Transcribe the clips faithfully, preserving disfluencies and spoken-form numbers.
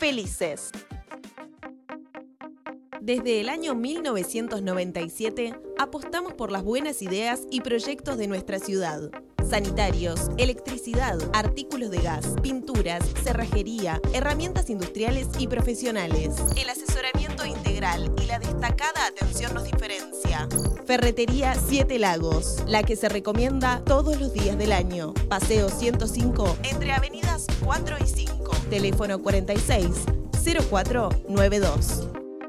felices. Desde el año mil novecientos noventa y siete, apostamos por las buenas ideas y proyectos de nuestra ciudad. Sanitarios, electricidad, artículos de gas, pinturas, cerrajería, herramientas industriales y profesionales. El asesoramiento integral y la destacada atención nos diferencia. Ferretería Siete Lagos, la que se recomienda todos los días del año. Paseo ciento cinco, entre avenidas cuatro y cinco. Teléfono cuarenta y seis, cero cuatro noventa y dos.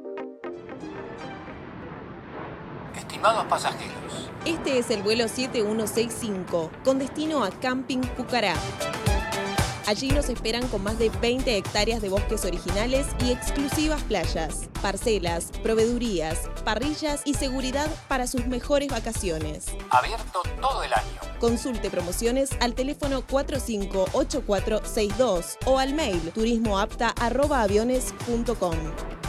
Estimados pasajeros, este es el vuelo siete uno seis cinco, con destino a Camping Pucará. Allí nos esperan con más de veinte hectáreas de bosques originales y exclusivas playas, parcelas, proveedurías, parrillas y seguridad para sus mejores vacaciones. Abierto todo el año. Consulte promociones al teléfono cuatro cinco ocho cuatro seis dos o al mail turismoapta arroba aviones punto com.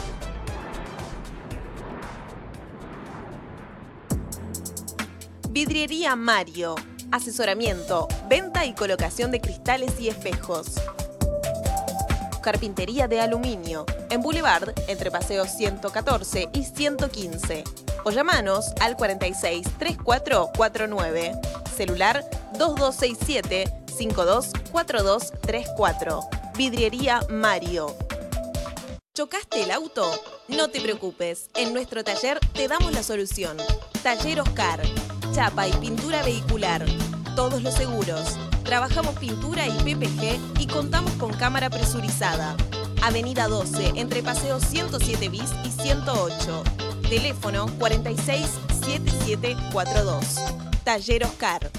Vidriería Mario. Asesoramiento, venta y colocación de cristales y espejos. Carpintería de aluminio. En Boulevard, entre paseos ciento catorce y ciento quince. O llamanos al cuarenta y seis, treinta y cuatro cuarenta y nueve. Celular dos dos seis siete, cinco dos cuatro dos tres cuatro. Vidriería Mario. ¿Chocaste el auto? No te preocupes. En nuestro taller te damos la solución. Taller Oscar. Chapa y pintura vehicular. Todos los seguros. Trabajamos pintura y P P G y contamos con cámara presurizada. Avenida doce, entre paseos ciento siete bis y ciento ocho. Teléfono cuarenta y seis, setenta y siete cuarenta y dos. Taller Oscar.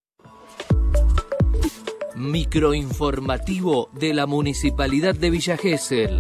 Microinformativo de la Municipalidad de Villa Gesell.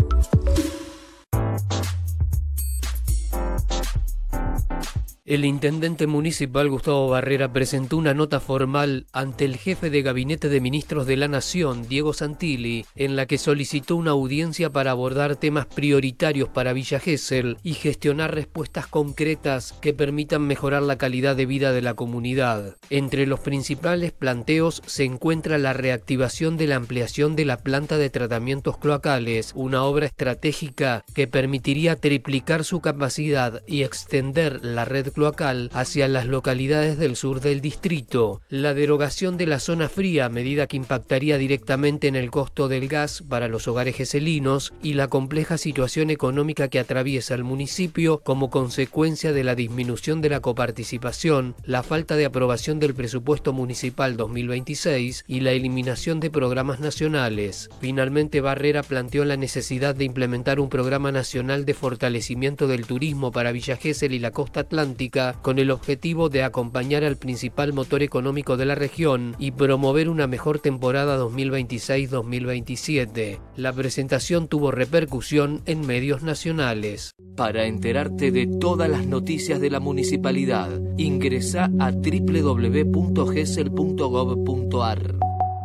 El intendente municipal Gustavo Barrera presentó una nota formal ante el jefe de Gabinete de Ministros de la Nación, Diego Santilli, en la que solicitó una audiencia para abordar temas prioritarios para Villa Gesell y gestionar respuestas concretas que permitan mejorar la calidad de vida de la comunidad. Entre los principales planteos se encuentra la reactivación de la ampliación de la planta de tratamientos cloacales, una obra estratégica que permitiría triplicar su capacidad y extender la red cloacal hacia las localidades del sur del distrito, la derogación de la zona fría, medida que impactaría directamente en el costo del gas para los hogares geselinos, y la compleja situación económica que atraviesa el municipio como consecuencia de la disminución de la coparticipación, la falta de aprobación del presupuesto municipal dos mil veintiséis y la eliminación de programas nacionales. Finalmente, Barrera planteó la necesidad de implementar un programa nacional de fortalecimiento del turismo para Villa Gesell y la costa atlántica, con el objetivo de acompañar al principal motor económico de la región y promover una mejor temporada dos mil veintiséis dos mil veintisiete. La presentación tuvo repercusión en medios nacionales. Para enterarte de todas las noticias de la municipalidad, ingresa a doble u doble u doble u punto gesell punto gov punto ar.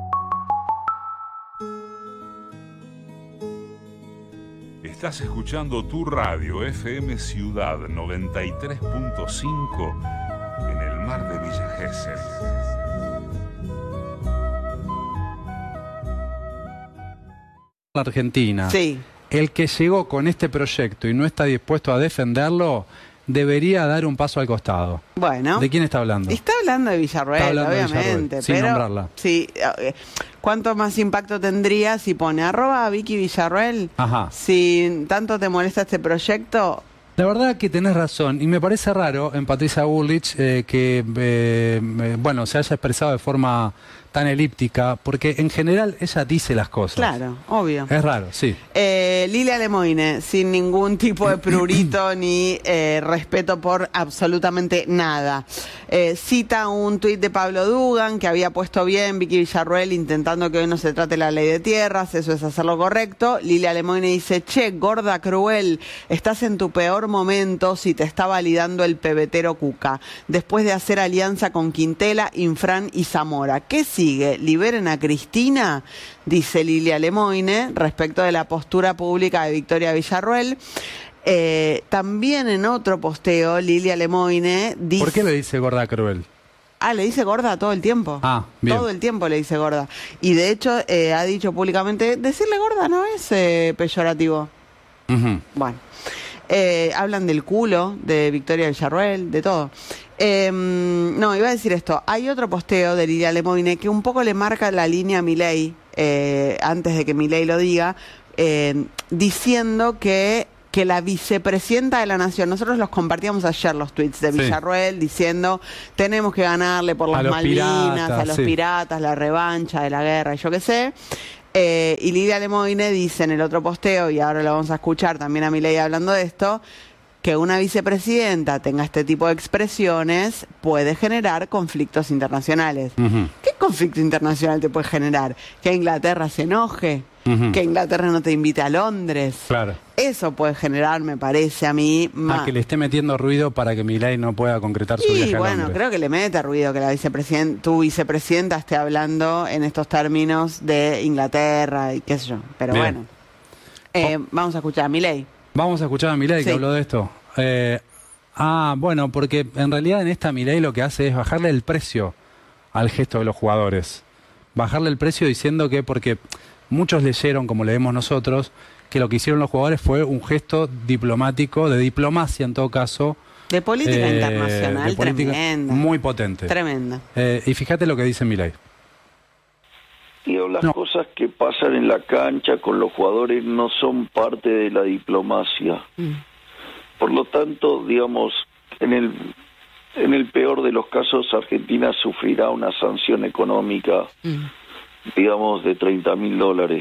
Estás escuchando tu radio F M Ciudad noventa y tres punto cinco en el mar de Villa Gesell. La Argentina. Sí. El que llegó con este proyecto y no está dispuesto a defenderlo, debería dar un paso al costado. Bueno. ¿De quién está hablando? Está hablando de Villarroel, Está hablando obviamente. de Villarroel, sin pero, nombrarla. Sí. ¿Cuánto más impacto tendría si pone arroba Vicky Villarroel? Ajá. Si tanto te molesta este proyecto. La verdad que tenés razón, y me parece raro en Patricia Bullrich eh, que, eh, eh, bueno, se haya expresado de forma tan elíptica, porque en general ella dice las cosas. Claro, obvio. Es raro, sí. Eh, Lilia Lemoine, sin ningún tipo de prurito ni eh, respeto por absolutamente nada. Eh, cita un tuit de Pablo Dugan, que había puesto bien Vicky Villarroel intentando que hoy no se trate la ley de tierras, eso es hacer lo correcto. Lilia Lemoine dice, che, gorda cruel, estás en tu peor momento si te está validando el pebetero Cuca, después de hacer alianza con Quintela, Infran y Zamora. ¿Qué sigue? ¿Liberen a Cristina? Dice Lilia Lemoine respecto de la postura pública de Victoria Villarroel. Eh, también en otro posteo, Lilia Lemoine dice... ¿Por qué le dice gorda cruel? Ah, le dice gorda todo el tiempo. Ah, bien. Todo el tiempo le dice gorda. Y de hecho eh, ha dicho públicamente, decirle gorda no es eh, peyorativo. Uh-huh. Bueno, eh, hablan del culo de Victoria Villarroel, de todo. Eh, no, iba a decir esto. Hay otro posteo de Lidia Lemoine que un poco le marca la línea a Milei, eh, antes de que Milei lo diga, eh, diciendo que... que la vicepresidenta de la Nación, nosotros los compartíamos ayer los tweets de Villarroel, sí, diciendo tenemos que ganarle por las Malvinas, piratas, a los sí. piratas, la revancha de la guerra, y yo qué sé. Eh, y Lidia Lemoine dice en el otro posteo, y ahora lo vamos a escuchar también a Milei hablando de esto, que una vicepresidenta tenga este tipo de expresiones puede generar conflictos internacionales. Uh-huh. ¿Qué conflicto internacional te puede generar? Que Inglaterra se enoje, uh-huh. que Inglaterra no te invite a Londres. Claro. Eso puede generar, me parece a mí... Más... A que le esté metiendo ruido para que Milei no pueda concretar su sí, viaje a bueno, Londres. Creo que le mete ruido que la vicepresidenta, tu vicepresidenta esté hablando en estos términos de Inglaterra y qué sé yo. Pero Bien. bueno, eh, oh. vamos a escuchar a Milei. Vamos a escuchar a Milei, sí. que habló de esto. Eh, ah, bueno, porque en realidad en esta Milei lo que hace es bajarle el precio al gesto de los jugadores. Bajarle el precio diciendo que, porque muchos leyeron, como leemos nosotros, que lo que hicieron los jugadores fue un gesto diplomático, de diplomacia en todo caso. De política eh, internacional de política tremenda. Muy potente. Tremenda. Eh, y fíjate lo que dice Milei. Digo, las no. cosas que pasan en la cancha con los jugadores no son parte de la diplomacia. Mm. Por lo tanto, digamos, en el en el peor de los casos, Argentina sufrirá una sanción económica, mm. digamos, de treinta mil dólares.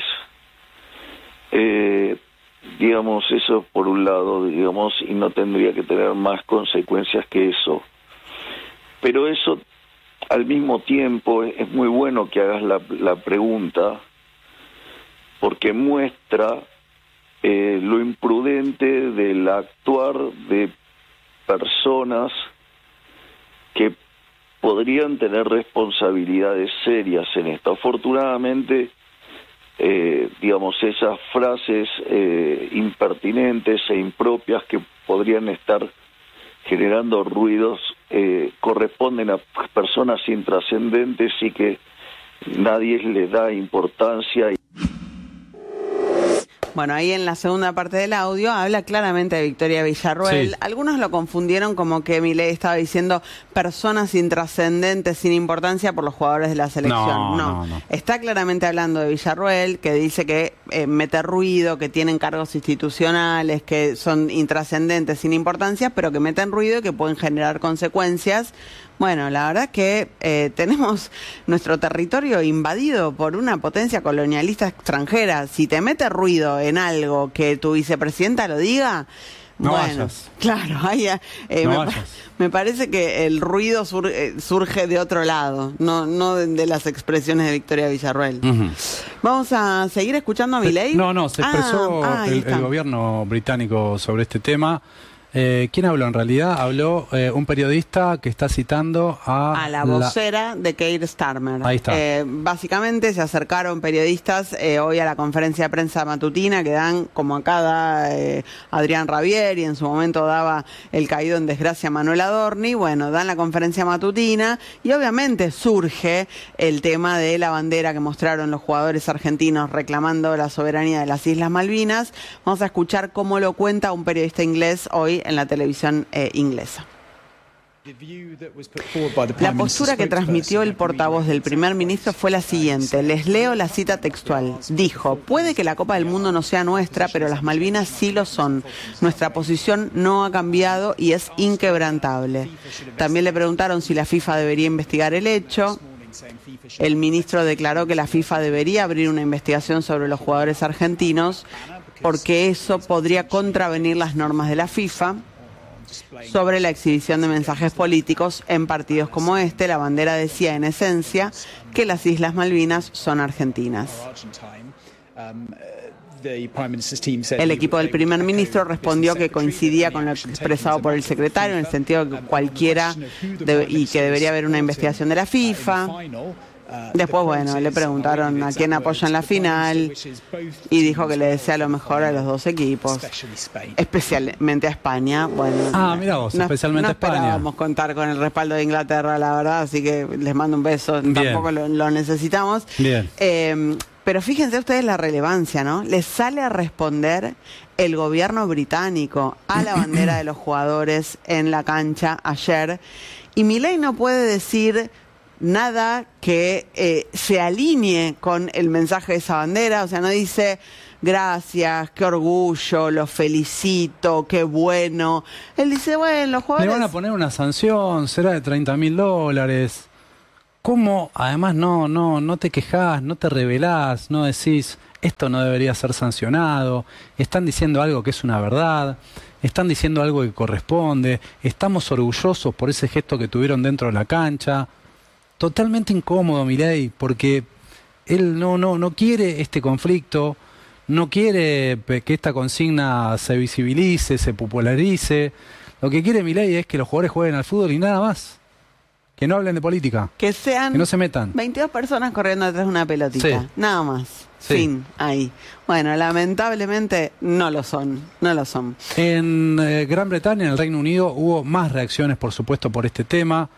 Eh, digamos, eso por un lado, digamos, y no tendría que tener más consecuencias que eso. Pero eso, al mismo tiempo, es muy bueno que hagas la, la pregunta, porque muestra eh, lo imprudente del actuar de personas que podrían tener responsabilidades serias en esto. Afortunadamente, eh, digamos, esas frases eh, impertinentes e impropias que podrían estar generando ruidos eh, corresponden a personas intrascendentes y que nadie le da importancia. Bueno, ahí en la segunda parte del audio habla claramente de Victoria Villarroel. Sí. Algunos lo confundieron como que Milei estaba diciendo personas intrascendentes, sin importancia por los jugadores de la selección. No, no, no, no. Está claramente hablando de Villarroel, que dice que eh, mete ruido, que tienen cargos institucionales, que son intrascendentes, sin importancia, pero que meten ruido y que pueden generar consecuencias. Bueno, la verdad es que eh, tenemos nuestro territorio invadido por una potencia colonialista extranjera. Si te mete ruido en algo que tu vicepresidenta lo diga, no bueno, vayas. Claro, hay, eh, no me, vayas. me parece que el ruido sur, eh, surge de otro lado, no, no de, de las expresiones de Victoria Villarroel. Uh-huh. Vamos a seguir escuchando a Milei. No, no, se expresó ah, ah, el, el gobierno británico sobre este tema. Eh, ¿Quién habló en realidad? Habló eh, un periodista que está citando a... A la vocera la... de Keir Starmer. Ahí está. Eh, básicamente se acercaron periodistas eh, hoy a la conferencia de prensa matutina que dan, como acá da eh, Adrián Rabier y en su momento daba el caído en desgracia Manuel Adorni. Bueno, dan la conferencia matutina y obviamente surge el tema de la bandera que mostraron los jugadores argentinos reclamando la soberanía de las Islas Malvinas. Vamos a escuchar cómo lo cuenta un periodista inglés hoy en la televisión eh, inglesa. La postura que transmitió el portavoz del primer ministro fue la siguiente. Les leo la cita textual. Dijo, puede que la Copa del Mundo no sea nuestra, pero las Malvinas sí lo son. Nuestra posición no ha cambiado y es inquebrantable. También le preguntaron si la FIFA debería investigar el hecho. El ministro declaró que la FIFA debería abrir una investigación sobre los jugadores argentinos porque eso podría contravenir las normas de la FIFA sobre la exhibición de mensajes políticos en partidos como este. La bandera decía en esencia que las Islas Malvinas son argentinas. El equipo del primer ministro respondió que coincidía con lo expresado por el secretario en el sentido de que cualquiera debe, y que debería haber una investigación de la FIFA. Después, bueno, le preguntaron a quién apoya en la final y dijo que le desea lo mejor a los dos equipos, especialmente a España. Bueno, ah, mira vos, no, especialmente no a España. No esperábamos contar con el respaldo de Inglaterra, la verdad, así que les mando un beso, Bien. tampoco lo, lo necesitamos. Bien. Eh, pero fíjense ustedes la relevancia, ¿no? Les sale a responder el gobierno británico a la bandera de los jugadores en la cancha ayer, y Milei no puede decir nada que eh, se alinee con el mensaje de esa bandera. O sea, no dice gracias, qué orgullo, los felicito, qué bueno. Él dice, bueno, los jugadores... Le van a poner una sanción, será de treinta mil dólares. ¿Cómo? Además no, no, no te quejás, no te rebelás, no decís esto no debería ser sancionado. Están diciendo algo que es una verdad, están diciendo algo que corresponde, estamos orgullosos por ese gesto que tuvieron dentro de la cancha. Totalmente incómodo Milei, porque él no, no, no quiere este conflicto, no quiere que esta consigna se visibilice, se popularice. Lo que quiere Milei es que los jugadores jueguen al fútbol y nada más. Que no hablen de política. Que sean que no se metan. veintidós personas corriendo detrás de una pelotita. Sí. Nada más. Sí. Fin. Ahí. Bueno, lamentablemente no lo son. No lo son. En eh, Gran Bretaña, en el Reino Unido, hubo más reacciones, por supuesto, por este tema.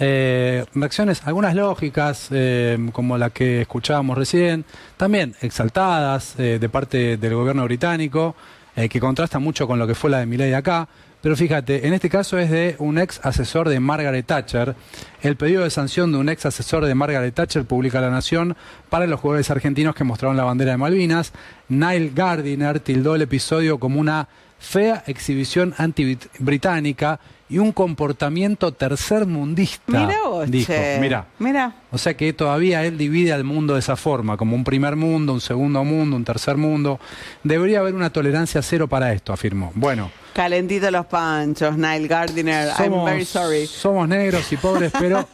Eh, reacciones, algunas lógicas, eh, como la que escuchábamos recién, también exaltadas eh, de parte del gobierno británico, eh, que contrasta mucho con lo que fue la de Milei acá. Pero fíjate, en este caso es de un ex asesor de Margaret Thatcher. El pedido de sanción de un ex asesor de Margaret Thatcher publica La Nación para los jugadores argentinos que mostraron la bandera de Malvinas. Niall Gardiner tildó el episodio como una fea exhibición anti-británica y un comportamiento tercermundista. Mirá vos, dijo. che. Mirá. Mirá. O sea que todavía él divide al mundo de esa forma, como un primer mundo, un segundo mundo, un tercer mundo. Debería haber una tolerancia cero para esto, afirmó. Bueno. Calentito los panchos, Niall Gardiner. Somos, I'm very sorry. Somos negros y pobres, pero...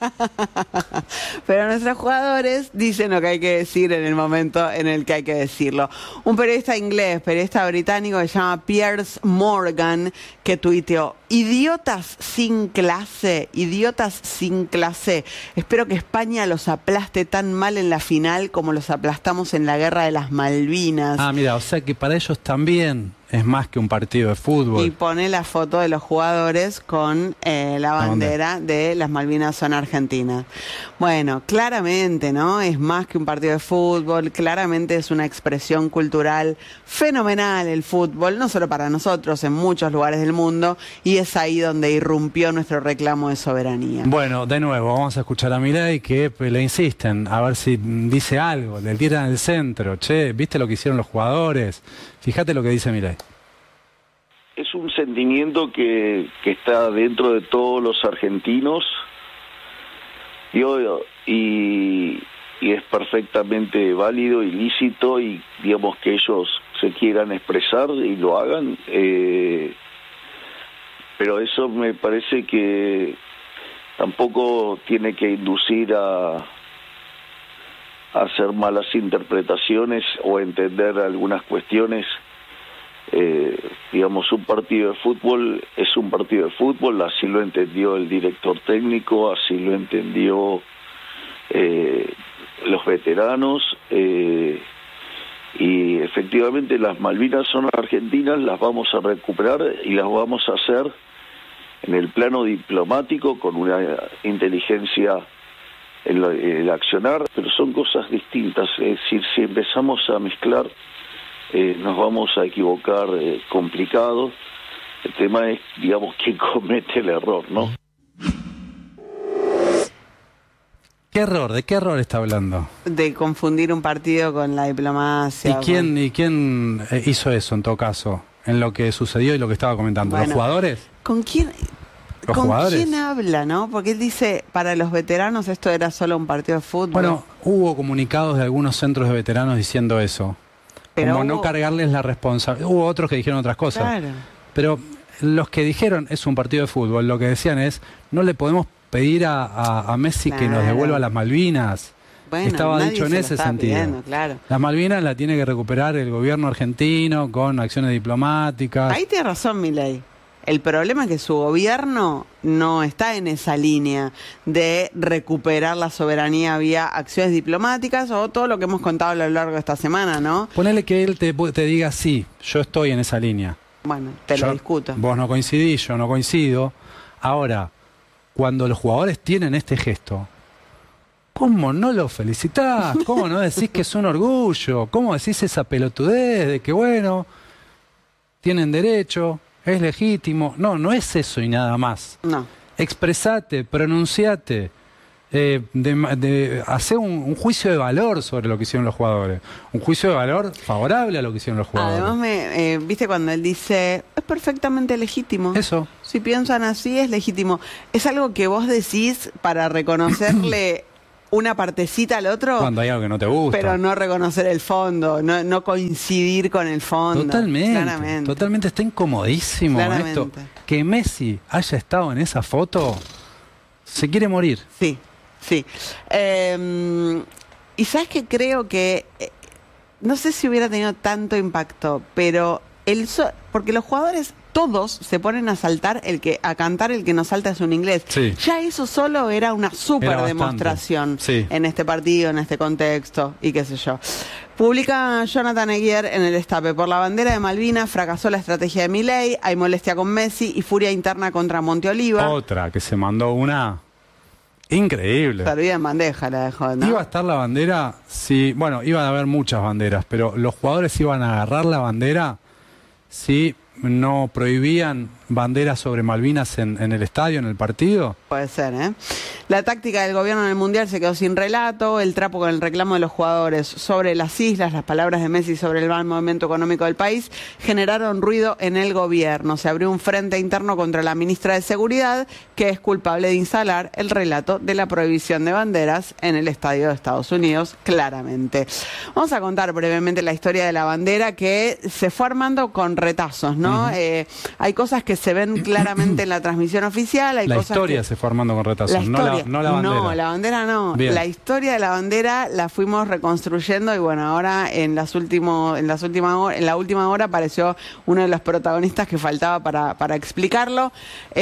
Pero nuestros jugadores dicen lo que hay que decir en el momento en el que hay que decirlo. Un periodista inglés, periodista británico que se llama Piers Morgan, que tuiteó: idiotas sin clase, idiotas sin clase. Espero que España los aplaste tan mal en la final como los aplastamos en la guerra de las Malvinas. Ah, mira, o sea que para ellos también es más que un partido de fútbol. Y pone la foto de los jugadores con eh, la bandera de las Malvinas son argentinas. Bueno, claramente, ¿no? Es más que un partido de fútbol, claramente es una expresión cultural fenomenal el fútbol, no solo para nosotros, en muchos lugares del mundo, y es ahí donde irrumpió nuestro reclamo de soberanía. Bueno, de nuevo, vamos a escuchar a Milei que pues, le insisten, a ver si dice algo, le tiran el centro, che, ¿viste lo que hicieron los jugadores? Fíjate lo que dice Milei. Es un sentimiento que, que está dentro de todos los argentinos y, y, y es perfectamente válido y lícito, y digamos que ellos se quieran expresar y lo hagan, eh, pero eso me parece que tampoco tiene que inducir a, a hacer malas interpretaciones o entender algunas cuestiones. Eh, digamos, un partido de fútbol es un partido de fútbol, así lo entendió el director técnico, así lo entendió eh, los veteranos, eh, y efectivamente las Malvinas son argentinas, las vamos a recuperar y las vamos a hacer en el plano diplomático con una inteligencia en el accionar, pero son cosas distintas. Es decir, si empezamos a mezclar, Eh, nos vamos a equivocar eh, complicado. El tema es, digamos, quién comete el error, ¿no? ¿Qué error? ¿De qué error está hablando? De confundir un partido con la diplomacia. ¿Y quién, con... ¿y quién hizo eso en todo caso? En lo que sucedió y lo que estaba comentando. Bueno, ¿los jugadores? ¿Con quién? ¿Los ¿Con jugadores? quién habla, no? Porque él dice, para los veteranos esto era solo un partido de fútbol. Bueno, hubo comunicados de algunos centros de veteranos diciendo eso. Pero como hubo... no cargarles la responsabilidad. Hubo otros que dijeron otras cosas. Claro. Pero los que dijeron es un partido de fútbol, lo que decían es, no le podemos pedir a, a, a Messi claro. que nos devuelva las Malvinas. Bueno, estaba dicho en ese sentido. Pidiendo, claro. Las Malvinas las tiene que recuperar el gobierno argentino con acciones diplomáticas. Ahí tiene razón Milei. El problema es que su gobierno no está en esa línea de recuperar la soberanía vía acciones diplomáticas o todo lo que hemos contado a lo largo de esta semana, ¿no? Ponele que él te, te diga, sí, yo estoy en esa línea. Bueno, te yo, lo discuto. Vos no coincidís, yo no coincido. Ahora, cuando los jugadores tienen este gesto, ¿cómo no lo felicitás? ¿Cómo no decís que es un orgullo? ¿Cómo decís esa pelotudez de que, bueno, tienen derecho, es legítimo? No, no es eso y nada más. No. Expresate, pronunciate, eh, de, de, hacer un, un juicio de valor sobre lo que hicieron los jugadores. Un juicio de valor favorable a lo que hicieron los jugadores. Además, me, eh, viste cuando él dice, es perfectamente legítimo. Eso. Si piensan así, es legítimo. Es algo que vos decís para reconocerle una partecita al otro. Cuando hay algo que no te gusta. Pero no reconocer el fondo, no, no coincidir con el fondo. Totalmente. Claramente. Totalmente, está incomodísimo Claramente. esto. Que Messi haya estado en esa foto, se quiere morir. Sí, sí. Eh, y sabes que creo que, eh, no sé si hubiera tenido tanto impacto, pero el so porque los jugadores todos se ponen a saltar, el que a cantar el que no salta es un inglés. Sí. Ya eso solo era una súper Era demostración sí. en este partido, en este contexto y qué sé yo. Publica Jonathan Eguier en el Destape: por la bandera de Malvinas fracasó la estrategia de Milei, hay molestia con Messi y furia interna contra Monteoliva. Otra que se mandó una increíble. Servida en bandeja la dejó, ¿no? Iba a estar la bandera, si, bueno, iban a haber muchas banderas, pero los jugadores iban a agarrar la bandera si no prohibían banderas sobre Malvinas en, en el estadio, en el partido. Puede ser, ¿eh? La táctica del gobierno en el Mundial se quedó sin relato, el trapo con el reclamo de los jugadores sobre las islas, las palabras de Messi sobre el mal momento económico del país, generaron ruido en el gobierno. Se abrió un frente interno contra la ministra de Seguridad, que es culpable de instalar el relato de la prohibición de banderas en el estadio de Estados Unidos, claramente. Vamos a contar brevemente la historia de la bandera, que se fue armando con retazos, ¿no? Uh-huh. eh, hay cosas que se ven claramente en la transmisión oficial. Hay la cosas historia que... se fue armando con retazos, la no, la, no la bandera. No, la bandera no. Bien. La historia de la bandera la fuimos reconstruyendo y bueno, ahora en las últimos, en las últimas hor- en la última hora apareció uno de los protagonistas que faltaba para, para explicarlo.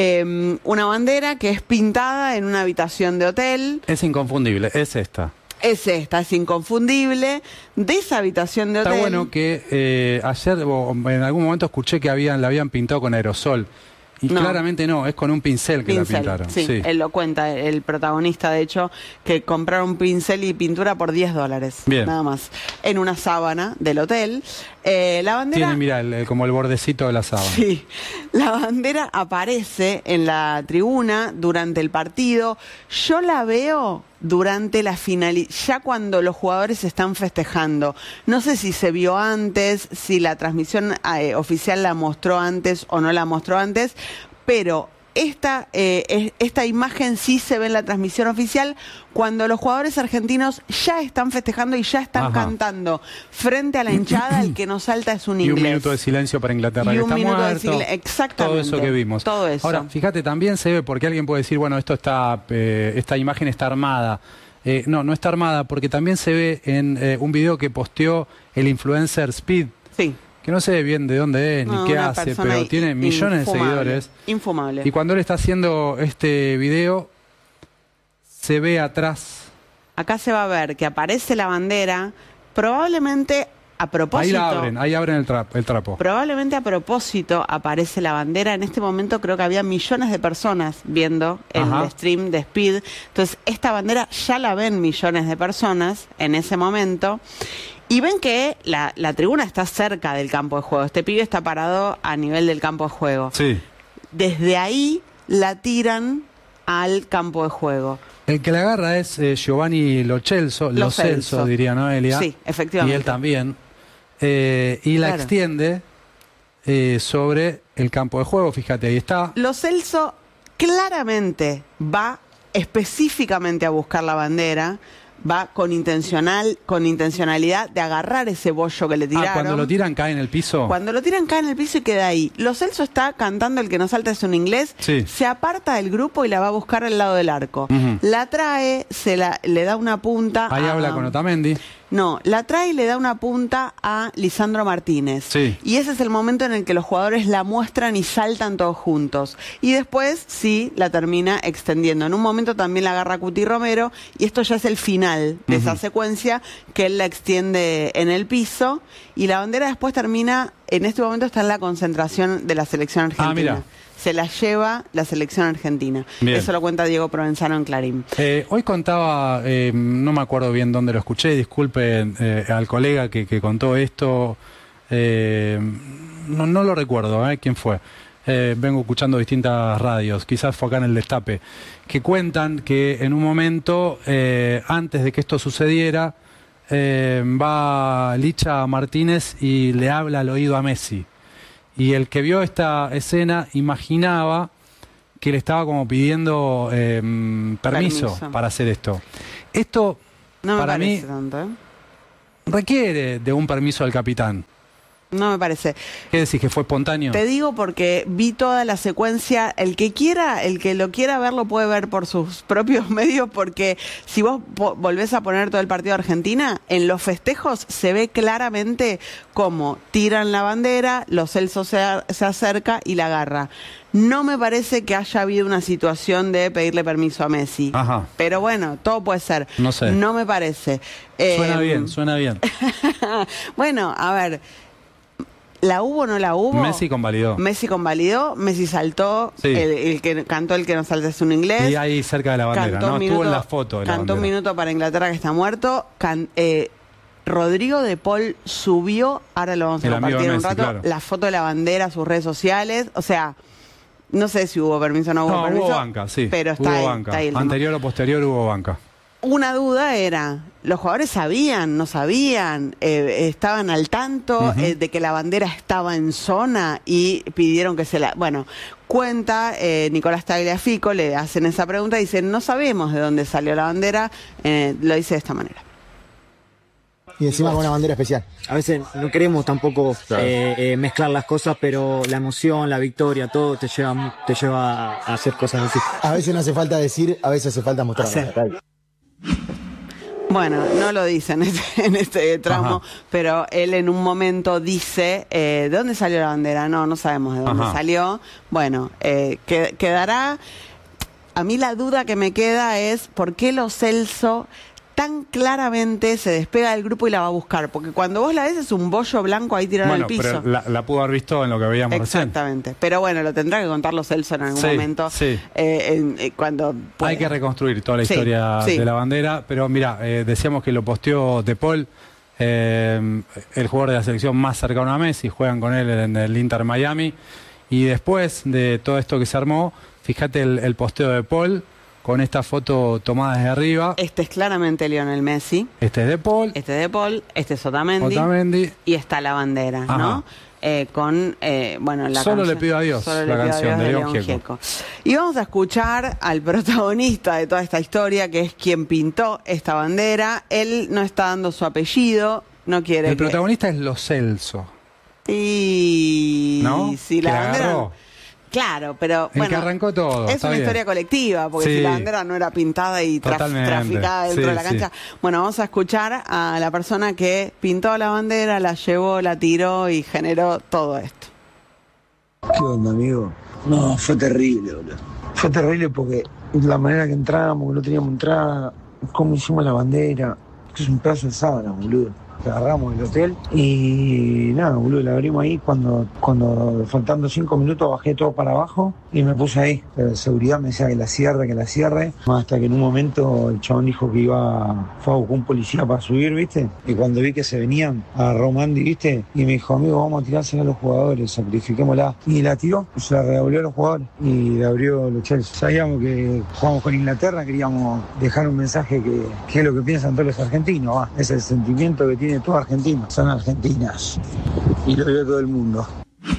Eh, una bandera que es pintada en una habitación de hotel. Es inconfundible, es esta. Es esta, es inconfundible. De esa habitación de hotel. Está bueno que eh, ayer o en algún momento escuché que habían la habían pintado con aerosol. Y no. Claramente no, es con un pincel que pincel, la pintaron. Sí, sí, él lo cuenta, el protagonista, de hecho, que compraron un pincel y pintura por diez dólares. Bien. Nada más. En una sábana del hotel. Eh, la bandera... Tiene, mira, el, el, como el bordecito de la sábana. Sí. La bandera aparece en la tribuna durante el partido. Yo la veo durante la final, ya cuando los jugadores están festejando. No sé si se vio antes, si la transmisión eh, oficial la mostró antes o no la mostró antes, pero esta, eh, esta imagen sí se ve en la transmisión oficial cuando los jugadores argentinos ya están festejando y ya están Ajá. cantando frente a la hinchada. El que no salta es un inglés. Y un minuto de silencio para Inglaterra, y que un está minuto muerto. De Exactamente. Todo eso que vimos. Todo eso. Ahora, fíjate, también se ve, porque alguien puede decir, bueno, esto está, eh, esta imagen está armada. Eh, no, no está armada, porque también se ve en eh, un video que posteó el influencer Speed. Sí. Que no sé bien de dónde es no, ni qué hace, pero tiene millones de seguidores. Infumable. Y cuando él está haciendo este video, se ve atrás. Acá se va a ver que aparece la bandera, probablemente a propósito. Ahí la abren, ahí abren el, tra el trapo. Probablemente a propósito aparece la bandera. En este momento creo que había millones de personas viendo el Ajá. stream de Speed. Entonces, esta bandera ya la ven millones de personas en ese momento. Y ven que la, la tribuna está cerca del campo de juego. Este pibe está parado a nivel del campo de juego. Sí. Desde ahí la tiran al campo de juego. El que la agarra es eh, Giovanni Lo Celso, Lo Celso, diría Noelia. Sí, efectivamente. Y él también. Eh, y la claro. extiende eh, sobre el campo de juego. Fíjate, ahí está. Lo Celso claramente va específicamente a buscar la bandera. Va con intencional, con intencionalidad de agarrar ese bollo que le tiraron. Ah, cuando lo tiran cae en el piso. Cuando lo tiran cae en el piso y queda ahí. Lo Celso está cantando El que no salta es un inglés. Sí. Se aparta del grupo y la va a buscar al lado del arco. Uh-huh. La trae, se la, le da una punta. Ahí a, habla con Otamendi. No, la trae y le da una punta a Lisandro Martínez. Sí. Y ese es el momento en el que los jugadores la muestran y saltan todos juntos. Y después, sí, la termina extendiendo. En un momento también la agarra Cuti Romero y esto ya es el final de uh-huh. esa secuencia, que él la extiende en el piso y la bandera después termina, en este momento está en la concentración de la selección argentina. Ah, mira. Se la lleva la selección argentina. Bien. Eso lo cuenta Diego Provenzano en Clarín. Eh, hoy contaba, eh, no me acuerdo bien dónde lo escuché, disculpen eh, al colega que, que contó esto, eh, no, no lo recuerdo, eh, quién fue. Eh, vengo escuchando distintas radios, quizás fue acá en el Destape, que cuentan que en un momento, eh, antes de que esto sucediera, eh, va Licha Martínez y le habla al oído a Messi. Y el que vio esta escena imaginaba que le estaba como pidiendo eh, permiso, permiso para hacer esto. Esto, no me para parece mí, tanto, ¿eh? requiere de un permiso del capitán. No me parece. ¿Qué decís, que fue espontáneo? Te digo porque vi toda la secuencia. El que quiera, el que lo quiera ver, lo puede ver por sus propios medios, porque si vos volvés a poner todo el partido de Argentina, en los festejos se ve claramente cómo tiran la bandera, Lo Celso se, se acerca y la agarra. No me parece que haya habido una situación de pedirle permiso a Messi. Ajá. Pero bueno, todo puede ser. No sé. No me parece. Suena eh, bien, suena bien. Bueno, a ver... ¿La hubo o no la hubo? Messi convalidó. Messi convalidó, Messi saltó, sí. el, el que cantó El que no salta es un inglés. Y ahí cerca de la bandera, cantó ¿no? Minuto, Estuvo en la foto de la Cantó bandera. Un minuto para Inglaterra que está muerto. Can, eh, Rodrigo de Paul subió, ahora lo vamos a compartir en un rato, claro. La foto de la bandera a sus redes sociales. O sea, no sé si hubo permiso o no hubo no, permiso. hubo banca, sí. Pero está hubo ahí, banca. Está ahí el Anterior tema. o posterior hubo banca. Una duda era, ¿los jugadores sabían, no sabían, eh, estaban al tanto uh-huh. eh, de que la bandera estaba en zona y pidieron que se la... Bueno, cuenta eh, Nicolás Tagliafico, le hacen esa pregunta y dicen, no sabemos de dónde salió la bandera, eh, lo dice de esta manera. Y encima con una bandera especial. A veces no queremos tampoco claro. eh, eh, mezclar las cosas, pero la emoción, la victoria, todo te lleva, te lleva a hacer cosas así. A veces no hace falta decir, a veces hace falta mostrar. Bueno, no lo dice en este, en este tramo, Ajá. pero él en un momento dice, eh, ¿de dónde salió la bandera? No, no sabemos de dónde Ajá. salió. Bueno, eh, que, quedará... A mí la duda que me queda es por qué Lo Celso tan claramente se despega del grupo y la va a buscar. Porque cuando vos la ves es un bollo blanco ahí tirado bueno, en el piso. Pero la, la pudo haber visto en lo que veíamos Exactamente. recién. Pero bueno, lo tendrá que contar Lo Celso en algún sí, momento. Sí. Eh, en, eh, cuando pueda. Hay que reconstruir toda la sí, historia sí. de la bandera. Pero mira, eh, decíamos que lo posteó De Paul, eh, el jugador de la selección más cercano a Messi. Juegan con él en el Inter Miami. Y después de todo esto que se armó, fíjate el, el posteo de Paul con esta foto tomada desde arriba. Este es claramente Lionel Messi. Este es De Paul. Este es De Paul. Este es Otamendi. Otamendi. Y está la bandera, Ajá. ¿no? Eh, con, eh, bueno, la Solo canción, le pido a Dios, Solo la le pido canción a Dios de, de León León Gieco. Gieco. Y vamos a escuchar al protagonista de toda esta historia, que es quien pintó esta bandera. Él no está dando su apellido, no quiere El que... protagonista es Lo Celso. Y... ¿No? Si la que bandera... la agarró. Claro, pero el bueno, que arrancó todo, es está una bien. historia colectiva, porque sí. si la bandera no era pintada y traf traficada dentro sí, de la cancha. Sí. Bueno, vamos a escuchar a la persona que pintó la bandera, la llevó, la tiró y generó todo esto. ¿Qué onda, amigo? No, fue terrible, boludo. Fue terrible porque la manera que entramos, no teníamos entrada, cómo hicimos la bandera, es un pedazo de sábana, boludo. La agarramos del hotel y nada, boludo, la abrimos ahí cuando, cuando faltando cinco minutos bajé todo para abajo y me puse ahí. La seguridad me decía que la cierre, que la cierre, hasta que en un momento el chabón dijo que iba, fue a buscar un policía para subir, ¿viste? Y cuando vi que se venían, agarró Mandy, ¿viste? Y me dijo, amigo, vamos a tirársela a los jugadores, sacrifiquémosla. Y la tiró, se la revolvió a los jugadores y la abrió los Chelsea. Sabíamos que jugamos con Inglaterra, queríamos dejar un mensaje que, que es lo que piensan todos los argentinos, ¿va? Es el sentimiento que tiene todo argentino, son argentinas y lo vio todo el mundo.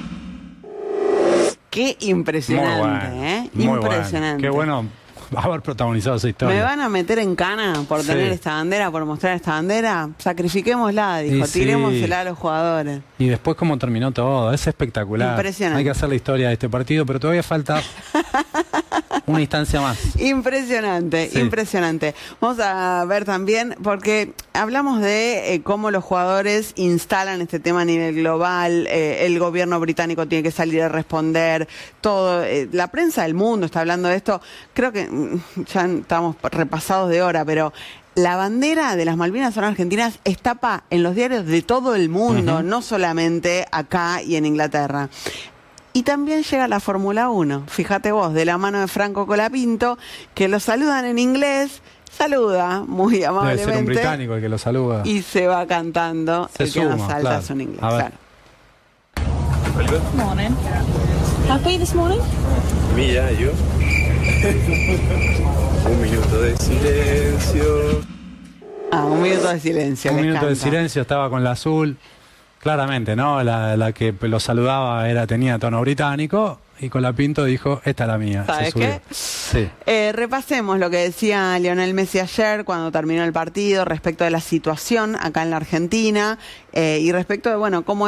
Qué impresionante, muy bueno, ¿eh? Muy impresionante. Bueno. Qué bueno haber protagonizado esa historia. ¿Me van a meter en cana por tener sí. esta bandera, por mostrar esta bandera? Sacrifiquémosla, dijo, sí, tirémosela sí. a los jugadores. Y después cómo terminó todo, es espectacular. Impresionante. Hay que hacer la historia de este partido, pero todavía falta Una instancia más. Impresionante, sí. impresionante. Vamos a ver también, porque hablamos de eh, cómo los jugadores instalan este tema a nivel global, eh, el gobierno británico tiene que salir a responder, todo, eh, la prensa del mundo está hablando de esto. Creo que ya estamos repasados de hora, pero la bandera de las Malvinas son argentinas estapa en los diarios de todo el mundo, uh-huh. no solamente acá y en Inglaterra. Y también llega la Fórmula uno, fíjate vos, de la mano de Franco Colapinto, que lo saludan en inglés, saluda muy amablemente. Debe ser un británico el que lo saluda. Y se va cantando, se el suma, que nos salta claro. su en inglés. A ver. Claro. Good morning. Happy this morning? Mira, yo. Un minuto de silencio. Ah, un minuto de silencio. Un les minuto canta. de silencio, estaba con la azul. Claramente, ¿no? La, la que lo saludaba era tenía tono británico y Colapinto dijo, esta es la mía. ¿Sabes qué? Sí. Eh, repasemos lo que decía Lionel Messi ayer cuando terminó el partido respecto de la situación acá en la Argentina eh, y respecto de, bueno, cómo